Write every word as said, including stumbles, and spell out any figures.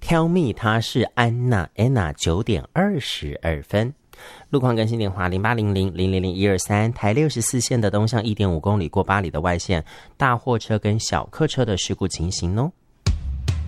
Tell me， 她是安娜 Anna 九点二十二分。路况更新电话零八零零零零零一二三，台六十四线的东向一点五公里过八里的外线，大货车跟小客车的事故情形哦。